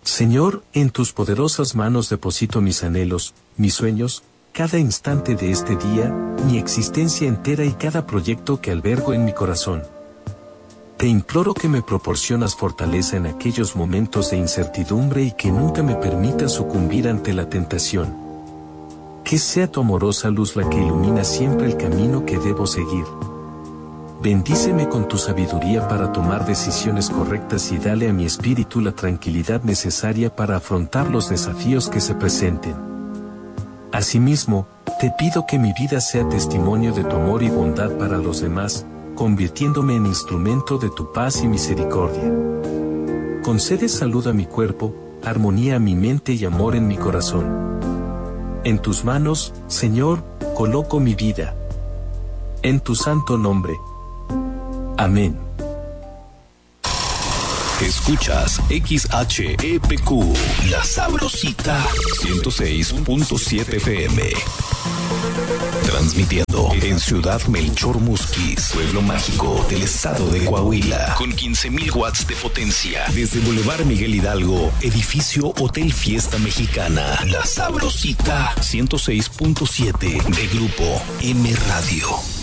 Señor, en tus poderosas manos deposito mis anhelos, mis sueños, cada instante de este día, mi existencia entera y cada proyecto que albergo en mi corazón. Te imploro que me proporcionas fortaleza en aquellos momentos de incertidumbre y que nunca me permitas sucumbir ante la tentación. Que sea tu amorosa luz la que ilumina siempre el camino que debo seguir. Bendíceme con tu sabiduría para tomar decisiones correctas y dale a mi espíritu la tranquilidad necesaria para afrontar los desafíos que se presenten. Asimismo, te pido que mi vida sea testimonio de tu amor y bondad para los demás, convirtiéndome en instrumento de tu paz y misericordia. Concede salud a mi cuerpo, armonía a mi mente y amor en mi corazón. En tus manos, Señor, coloco mi vida. En tu santo nombre. Amén. Escuchas XHEPQ, La Sabrosita, 106.7 FM. Transmitiendo en Ciudad Melchor Musquis, pueblo mágico del estado de Coahuila, con 15,000 watts de potencia. Desde Boulevard Miguel Hidalgo, edificio Hotel Fiesta Mexicana. La Sabrosita, 106.7 de Grupo M Radio.